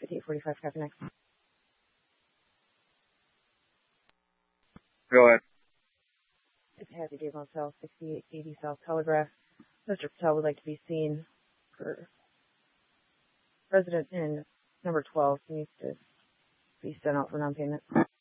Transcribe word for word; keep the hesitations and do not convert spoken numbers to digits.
fifty-eight forty-five, copy next. Go ahead. It's Happy Day Motel, sixty-eight eighty South Telegraph. Mister Patel would like to be seen for resident in number twelve. He needs to be sent out for non-payment.